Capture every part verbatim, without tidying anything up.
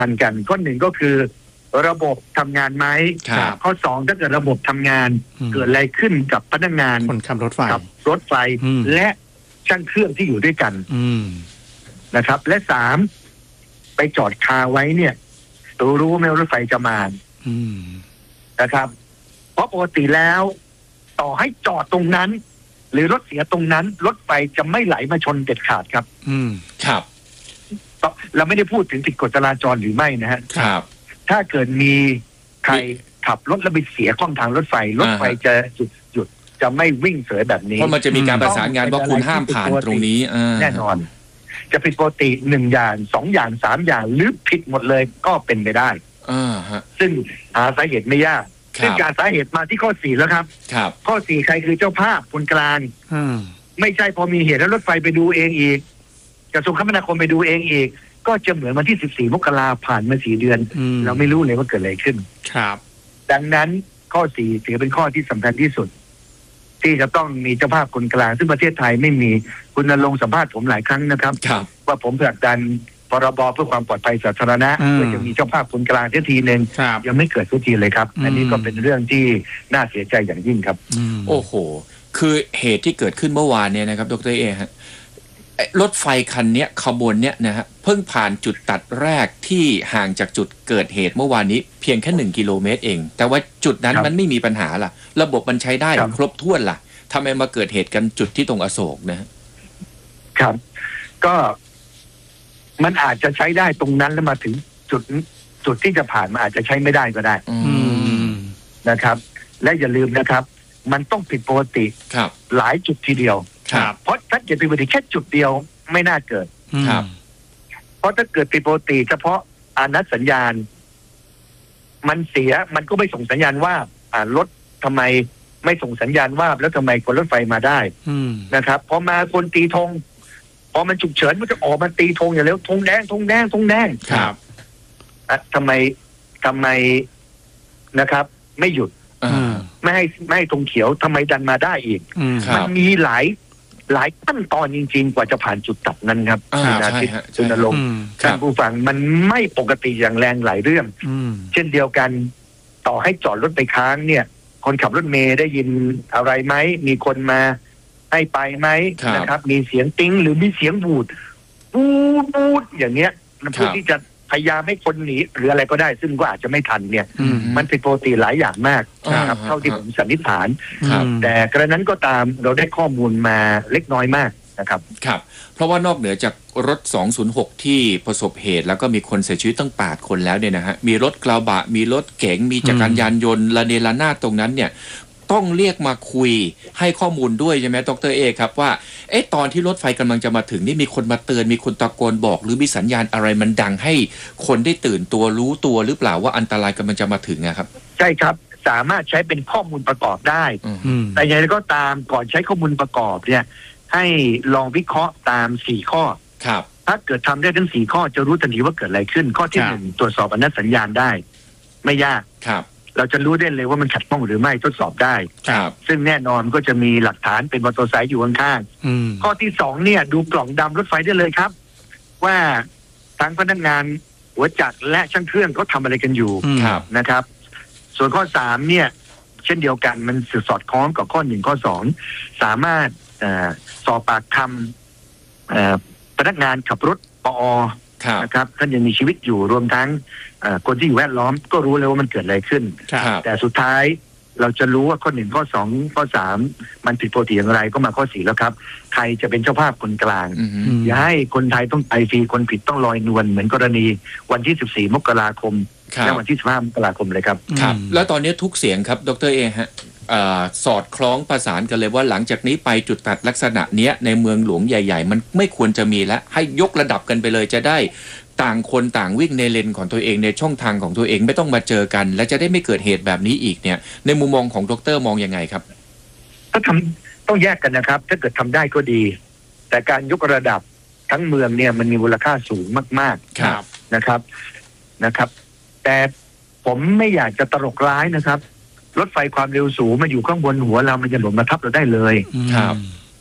มันกันข้อหนึ่งก็คือระบบทำงานไหมข้อสองถ้าเกิดระบบทำงานเกิดอะไรขึ้นกับพนักงานคนขับรถไฟกับรถไฟและช่างเครื่องที่อยู่ด้วยกันนะครับและสามไปจอดคาไว้เนี่ยรู้รู้ไหมรถไฟจะมานะครับเพราะปกติแล้วต่อให้จอดตรงนั้นหรือรถเสียตรงนั้นรถไฟจะไม่ไหลมาชนเด็ดขาดครับอืมครับเราไม่ได้พูดถึงผิดกฎจราจรหรือไม่นะฮะครับถ้าเกิดมีใครขับรถแล้วไปเสียข้องทางรถไฟรถไฟจะหยุดหยุดจะไม่วิ่งเสยแบบนี้เพราะมันจะมีการประสานงานว่าคุณห้ามผ่านตรงนี้แน่นอนจะผิดปกติหนึ่งอย่างสองอย่างสามอย่างหรือผิดหมดเลยก็เป็นไปได้ซึ่งหาสาเหตุไม่ยากซึ่งการสาเหตุมาที่ข้อสี่แล้วครับข้อสี่ใครคือเจ้าภาพคนกลางไม่ใช่พอมีเหตุแล้วรถไฟไปดูเองอีกกระทรวงคมนาคมไปดูเองอีกก็จะเหมือนวันที่สิบสี่มกราผ่านมาสี่เดือนเราไม่รู้เลยว่าเกิดอะไรขึ้นครับดังนั้นข้อสี่ถือเป็นข้อที่สำคัญที่สุดที่จะต้องมีเจ้าภาพคนกลางซึ่งประเทศไทยไม่มีคุณณรงค์สัมภาษณ์ผมหลายครั้งนะครับว่าผมผลักดันพรบเพื่อความปลอดภัยสาธารณะเพื่อจะมีเจ้าภาพคนกลางทีนึงยังไม่เกิดสักทีเลยครับอันนี้ก็เป็นเรื่องที่น่าเสียใจอย่างยิ่งครับโอ้โหคือเหตุที่เกิดขึ้นเมื่อวานเนี่ยนะครับดร.เอฮะรถไฟคันนี้ขบวนเนี้ยนะฮะเพิ่งผ่านจุดตัดแรกที่ห่างจากจุดเกิดเหตุเมื่อวานนี้เพียงแค่หนึ่งกิโลเมตรเองแต่ว่าจุดนั้นมันไม่มีปัญหาล่ะระบบมันใช้ได้ครบถ้วนล่ะทำไมมาเกิดเหตุกันจุดที่ตรงอโศกนะครับก็มันอาจจะใช้ได้ตรงนั้นแล้วมาถึงจุดจุดที่จะผ่านมาอาจจะใช้ไม่ได้ก็ได้นะครับและอย่าลืมนะครับมันต้องผิดปกติหลายจุดทีเดียวเพราะถ้าเกิดผิดปกติแค่จุดเดียวไม่น่าเกิดเพราะถ้าเกิดผิดปกติเฉพาะอานัดสัญญาณมันเสียมันก็ไม่ส่งสัญญาณว่าอ่ารถทำไมไม่ส่งสัญญาณว่าแล้วทำไมคนรถไฟมาได้นะครับพอมาคนตีธงพอมันฉุกเฉินมันจะออกมาตีธงอย่างเร็วธงแดงธงแดงธงแดงครับอ่ะทำไมทำไมนะครับไม่หยุดไม่ให้ไม่ให้ธงเขียวทำไมดันมาได้อีกมันมีหลายหลายขั้นตอนจริงๆกว่าจะผ่านจุดตัดนั้นครับคุณอาทิตย์คุณณรงค์ท่านผู้ฟังมันไม่ปกติอย่างแรงหลายเรื่องเช่นเดียวกันต่อให้จอดรถไปค้างเนี่ยคนขับรถเมล์ได้ยินอะไรไหมมีคนมาให้ไปไหมนะครับมีเสียงติ้งหรือมีเสียงบูดบูดบูดอย่างเงี้ยเพื่อที่จะพยายามให้คนหนีหรืออะไรก็ได้ซึ่งก็อาจจะไม่ทันเนี่ยมันเป็นปกติหลายอย่างมากนะครับเท่าที่ผมสันนิษฐานแต่กระนั้นก็ตามเราได้ข้อมูลมาเล็กน้อยมากนะครับครับเพราะว่านอกเหนือจากรถสองศูนย์หกที่ประสบเหตุแล้วก็มีคนเสียชีวิตตั้งแปดคนแล้วเนี่ยนะฮะมีรถกระบะมีรถเก๋งมีจักรยานยนต์ระเนระนาดตรงนั้นเนี่ยต้องเรียกมาคุยให้ข้อมูลด้วยใช่ไหมดร.เอครับว่าเอ๊ะตอนที่รถไฟกำลังจะมาถึงนี่มีคนมาเตือนมีคนตะโกนบอกหรือมีสัญญาณอะไรมันดังให้คนได้ตื่นตัวรู้ตัวหรือเปล่าว่าอันตรายกำลังจะมาถึงนะครับใช่ครับสามารถใช้เป็นข้อมูลประกอบได้แต่อย่างไรก็ตามก่อนใช้ข้อมูลประกอบเนี่ยให้ลองวิเคราะห์ตามสี่ข้อครับถ้าเกิดทำได้ทั้งสี่ข้อจะรู้ทันทีว่าเกิดอะไรขึ้นข้อที่หนึ่งตรวจสอบอนุสัญญาณได้ไม่ยากครับเราจะรู้ได้เลยว่ามันขัดข้องหรือไม่ทดสอบได้ซึ่งแน่นอนก็จะมีหลักฐานเป็นมอเตอร์ไซค์อยู่ข้างๆข้อที่สองเนี่ยดูกล่องดำรถไฟได้เลยครับว่าทั้งพนักงานหัวจักรและช่างเครื่องเขาทำอะไรกันอยู่นะครับส่วนข้อสามเนี่ยเช่นเดียวกันมันสอดคล้องกับข้อหนึ่งข้อสองสามารถสอบปากคำพนักงานขับรถปอนะครับท่านยังมีชีวิตอยู่รวมทั้งคนที่อยู่แวดล้อมก็รู้เลยว่ามันเกิดอะไรขึ้นแต่สุดท้ายเราจะรู้ว่าข้อหนึ่งข้อสองข้อสามมันผิดปกติอย่างไรก็มาข้อสี่แล้วครับใครจะเป็นเจ้าภาพคนกลางอย่าให้คนไทยต้องไปฟรีคนผิดต้องลอยนวลเหมือนกรณีวันที่สิบสี่มกราคมและวันที่สิบห้ามกราคมเลยครับครับแล้วตอนนี้ทุกเสียงครับดร.เอฮะสอดคล้องประสานกันเลยว่าหลังจากนี้ไปจุดตัดลักษณะเนี้ยในเมืองหลวงใหญ่ๆมันไม่ควรจะมีแล้วให้ยกระดับกันไปเลยจะได้ต่างคนต่างวิ่งในเลนของตัวเองในช่องทางของตัวเองไม่ต้องมาเจอกันและจะได้ไม่เกิดเหตุแบบนี้อีกเนี่ยในมุมมองของดร.มองยังไงครับถ้าทำต้องแยกกันนะครับถ้าเกิดทำได้ก็ดีแต่การยกระดับทั้งเมืองเนี่ยมันมีมูลค่าสูงมากๆครับนะครับนะครับแต่ผมไม่อยากจะตลกร้ายนะครับรถไฟความเร็วสูงมาอยู่ข้างบนหัวเรามันจะหล่นมาทับเราได้เลยครับ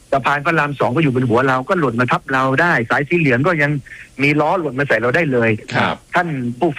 สะพานพระรามสองก็อยู่บนหัวเราก็หล่นมาทับเราได้สายสีเหลืองก็ยังมีล้อหล่นมาใส่เราได้เลยครับท่านผู้